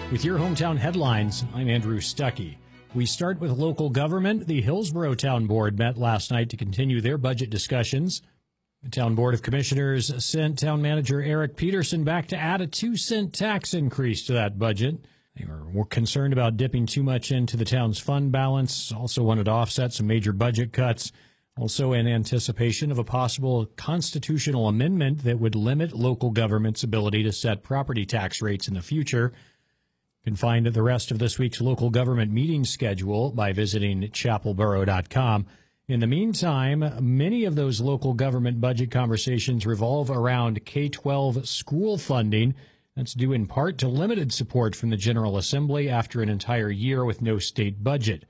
With your hometown headlines, I'm Andrew Stuckey. We start with local government. The Hillsborough Town Board met last night to continue their budget discussions. The Town Board of Commissioners sent Town Manager Eric Peterson back to add a 2-cent tax increase to that budget. They were more concerned about dipping too much into the town's fund balance, also wanted to offset some major budget cuts, also in anticipation of a possible constitutional amendment that would limit local government's ability to set property tax rates in the future. You can find the rest of this week's local government meeting schedule by visiting chapelborough.com. In the meantime, many of those local government budget conversations revolve around K-12 school funding. That's due in part to limited support from the General Assembly after an entire year with no state budget.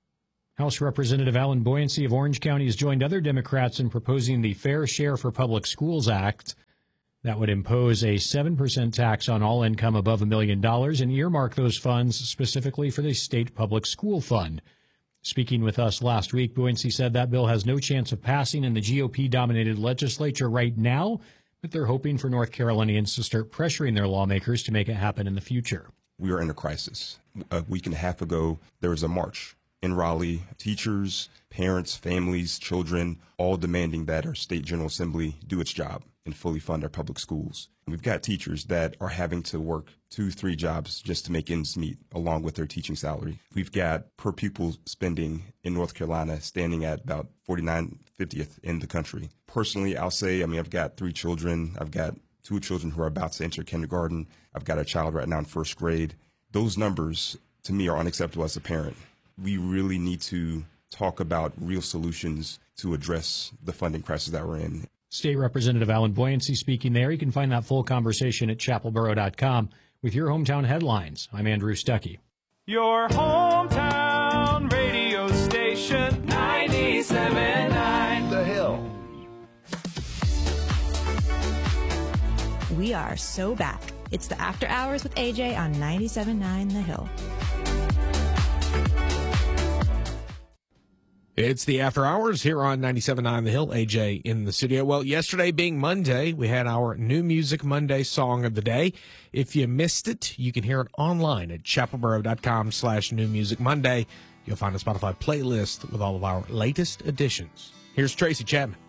House Representative Alan Boyancy of Orange County has joined other Democrats in proposing the Fair Share for Public Schools Act. That would impose a 7% tax on all income above $1 million and earmark those funds specifically for the state public school fund. Speaking with us last week, Boyancy said that bill has no chance of passing in the GOP-dominated legislature right now, but they're hoping for North Carolinians to start pressuring their lawmakers to make it happen in the future. We are in a crisis. A week and a half ago, there was a march in Raleigh. Teachers, parents, families, children, all demanding that our state General Assembly do its job and fully fund our public schools. We've got teachers that are having to work 2-3 jobs just to make ends meet along with their teaching salary. We've got per pupil spending in North Carolina standing at about 49/50th in the country. Personally, I'll say, I've got 3 children. I've got 2 children who are about to enter kindergarten. I've got a child right now in first grade. Those numbers, to me, are unacceptable as a parent. We really need to talk about real solutions to address the funding crisis that we're in. State Representative Alan Boyancy speaking there. You can find that full conversation at chapelborough.com. With your hometown headlines, I'm Andrew Stuckey. Your hometown radio station, 97.9 The Hill. We are so back. It's the After Hours with AJ on 97.9 The Hill. It's the After Hours here on 97.9 The Hill. AJ in the studio. Well, yesterday being Monday, we had our New Music Monday Song of the Day. If you missed it, you can hear it online at chapelborough.com/New Music Monday. You'll find a Spotify playlist with all of our latest editions. Here's Tracy Chapman.